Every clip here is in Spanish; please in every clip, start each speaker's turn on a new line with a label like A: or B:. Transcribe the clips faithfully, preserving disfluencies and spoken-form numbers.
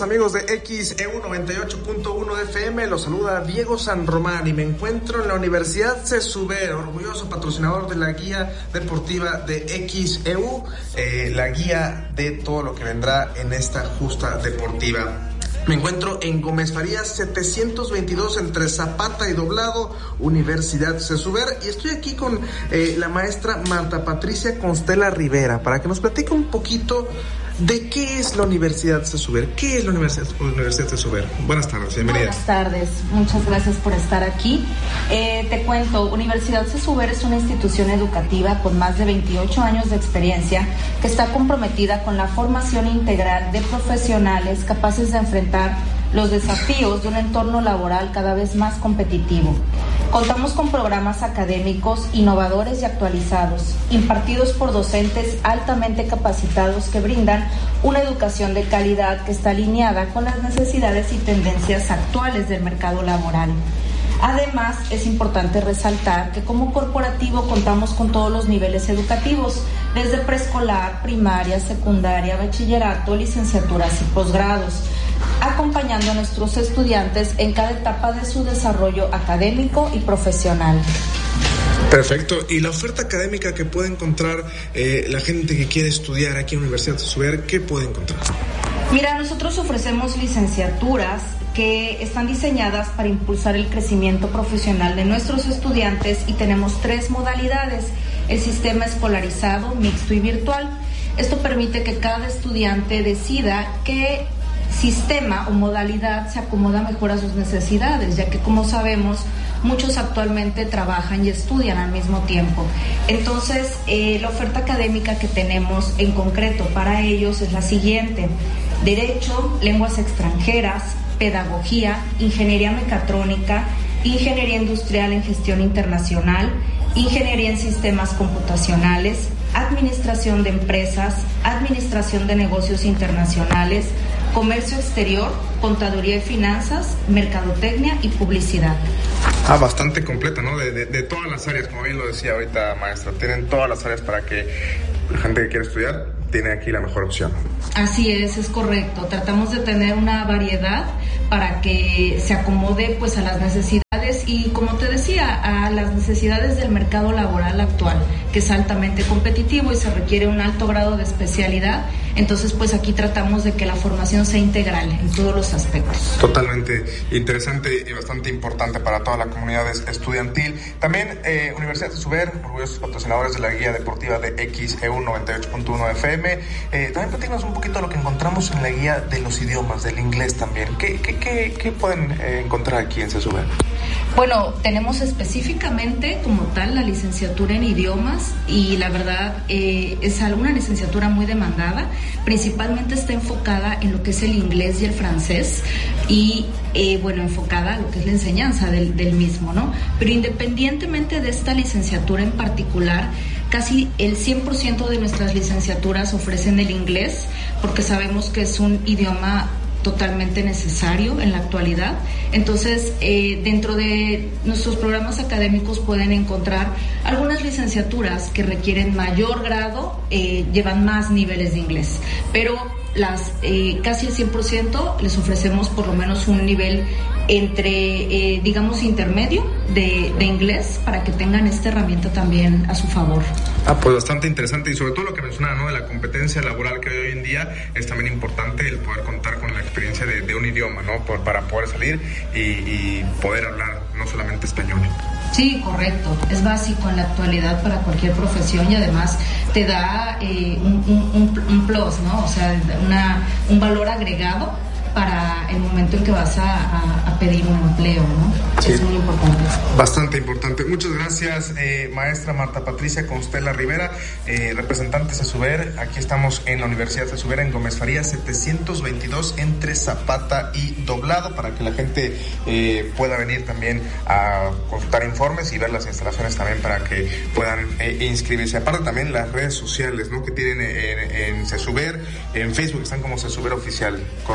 A: amigos de X E U noventa y ocho punto uno F M, los saluda Diego San Román y me encuentro en la Universidad CESUBER, orgulloso patrocinador de la guía deportiva de X E U, eh, la guía de todo lo que vendrá en esta justa deportiva. Me encuentro en Gómez Farías setecientos veintidós entre Zapata y Doblado, Universidad CESUBER, y estoy aquí con eh, la maestra Marta Patricia Constella Rivera para que nos platique un poquito de qué es la Universidad CESUBER. ¿Qué es la Universidad, Universidad CESUBER? Buenas tardes, bienvenida.
B: Buenas tardes, muchas gracias por estar aquí. Eh, te cuento, Universidad CESUBER es una institución educativa con más de veintiocho años de experiencia que está comprometida con la formación integral de profesionales capaces de enfrentar los desafíos de un entorno laboral cada vez más competitivo. Contamos con programas académicos innovadores y actualizados, impartidos por docentes altamente capacitados que brindan una educación de calidad que está alineada con las necesidades y tendencias actuales del mercado laboral. Además, es importante resaltar que como corporativo contamos con todos los niveles educativos, desde preescolar, primaria, secundaria, bachillerato, licenciaturas y posgrados, acompañando a nuestros estudiantes en cada etapa de su desarrollo académico y profesional.
A: Perfecto. ¿Y la oferta académica que puede encontrar eh, la gente que quiere estudiar aquí en la Universidad CESUBER, qué puede encontrar?
B: Mira, nosotros ofrecemos licenciaturas que están diseñadas para impulsar el crecimiento profesional de nuestros estudiantes y tenemos tres modalidades: el sistema escolarizado, mixto y virtual. Esto permite que cada estudiante decida qué sistema o modalidad se acomoda mejor a sus necesidades, ya que, como sabemos, muchos actualmente trabajan y estudian al mismo tiempo. Entonces, eh, la oferta académica que tenemos en concreto para ellos es la siguiente: Derecho, Lenguas Extranjeras, Pedagogía, Ingeniería Mecatrónica, Ingeniería Industrial en Gestión Internacional, Ingeniería en Sistemas Computacionales, Administración de Empresas, Administración de Negocios Internacionales, Comercio Exterior, Contaduría y Finanzas, Mercadotecnia y Publicidad.
A: Ah, bastante completa, ¿no? De, de, de todas las áreas, como bien lo decía ahorita, maestra. Tienen todas las áreas para que la gente que quiere estudiar tiene aquí la mejor opción.
B: Así es, es correcto. Tratamos de tener una variedad para que se acomode pues a las necesidades y, como te decía, a las necesidades del mercado laboral actual, que es altamente competitivo y se requiere un alto grado de especialidad. Entonces, pues aquí tratamos de que la formación sea integral en todos los aspectos.
A: Totalmente interesante y bastante importante para toda la comunidad estudiantil. También eh, Universidad CESUBER, orgullosos patrocinadores de la guía deportiva de X E U noventa y ocho punto uno F M. Eh, también platícanos un poquito de lo que encontramos en la guía de los idiomas, del inglés también. ¿Qué, qué, qué, qué pueden eh, encontrar aquí en CESUBER?
B: Bueno, tenemos específicamente como tal la licenciatura en idiomas y la verdad eh, es una licenciatura muy demandada. Principalmente está enfocada en lo que es el inglés y el francés y eh, bueno, enfocada a lo que es la enseñanza del, del mismo, ¿no? Pero independientemente de esta licenciatura en particular, casi el cien por ciento de nuestras licenciaturas ofrecen el inglés porque sabemos que es un idioma totalmente necesario en la actualidad. Entonces, eh, dentro de nuestros programas académicos pueden encontrar algunas licenciaturas que requieren mayor grado, eh, llevan más niveles de inglés, pero las eh, casi el cien por ciento les ofrecemos por lo menos un nivel entre, eh, digamos, intermedio de, de inglés para que tengan esta herramienta también a su favor.
A: Ah, pues bastante interesante y sobre todo lo que mencionaba, ¿no? De la competencia laboral que hay hoy en día, es también importante el poder contar con la experiencia de, de un idioma, ¿no? Por, para poder salir y, y poder hablar no solamente español.
B: Sí, correcto. Es básico en la actualidad para cualquier profesión y además te da eh, un, un, un plus, ¿no? O sea, una, un valor agregado para el momento en que vas a, a, a pedir un empleo, ¿no? Sí. Es muy importante.
A: Bastante importante. Muchas gracias, eh, maestra Marta Patricia Constella Rivera, eh, representante CESUBER. Aquí estamos en la Universidad CESUBER en Gómez Farías setecientos veintidós entre Zapata y Doblado, para que la gente eh, pueda venir también a consultar informes y ver las instalaciones también para que puedan eh, inscribirse. Aparte también las redes sociales, ¿no? Que tienen en, en CESUBER, en Facebook están como CESUBER Oficial, ¿correcto?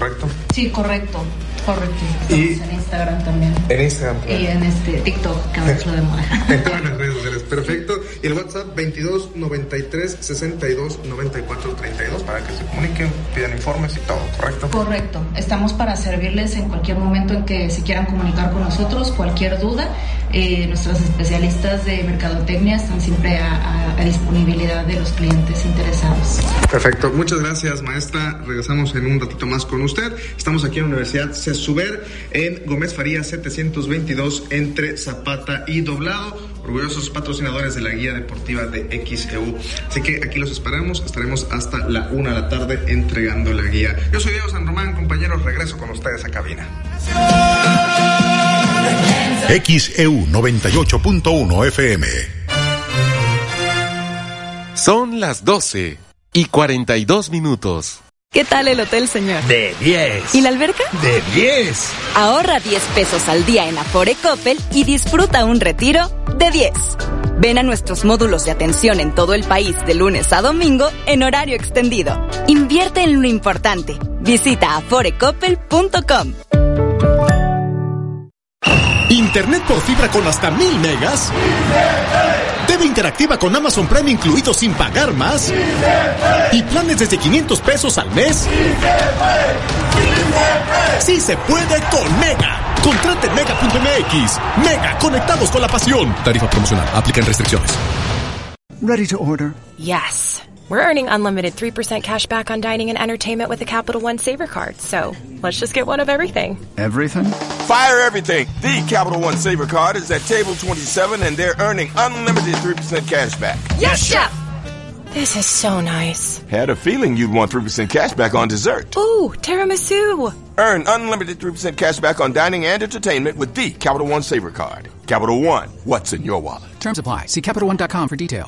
B: Sí, correcto, correcto. Estamos
A: Y
B: en Instagram también.
A: En Instagram también.
B: Y en este TikTok, que ahora es lo de moda.
A: En todas las redes sociales, perfecto. Y el WhatsApp veintidós noventa y tres sesenta y dos noventa y cuatro treinta y dos para que se comuniquen, pidan informes y todo, ¿correcto?
B: Correcto. Estamos para servirles en cualquier momento en que se quieran comunicar con nosotros, cualquier duda. Eh, nuestros especialistas de mercadotecnia están siempre a, a, a disponibilidad de los clientes interesados.
A: Perfecto, muchas gracias, maestra. Regresamos en un ratito más con usted. Estamos aquí en la Universidad CESUBER en Gómez Farías setecientos veintidós entre Zapata y Doblado, orgullosos patrocinadores de la guía deportiva de X E U. Así que aquí los esperamos, estaremos hasta la una de la tarde entregando la guía. Yo soy Diego San Román, compañeros, regreso con ustedes a cabina.
C: X E U noventa y ocho punto uno F M.
D: Son las doce y cuarenta y dos minutos.
E: ¿Qué tal el hotel, señor?
F: De diez.
E: ¿Y la alberca?
F: De diez.
E: Ahorra diez pesos al día en Afore Coppel y disfruta un retiro de diez. Ven a nuestros módulos de atención en todo el país de lunes a domingo en horario extendido. Invierte en lo importante. Visita afore coppel punto com.
G: Internet por fibra con hasta mil megas. T V interactiva con Amazon Prime incluido sin pagar más. Y planes desde quinientos pesos al mes. Sí se puede con Mega. Contrate en mega punto m x. Mega, conectados con la pasión. Tarifa promocional. Aplican restricciones.
H: Ready to order?
I: Yes. We're earning unlimited three percent cash back on dining and entertainment with a Capital One Saver card. So let's just get one of everything.
H: Everything?
J: Fire everything. The Capital One Saver card is at table twenty-seven and they're earning unlimited three percent cash back.
I: Yes, Chef! This is so nice.
J: Had a feeling you'd want three percent cash back on dessert.
I: Ooh, tiramisu.
J: Earn unlimited three percent cash back on dining and entertainment with the Capital One Saver card. Capital One, what's in your wallet?
K: Terms apply. See Capital One dot com for details.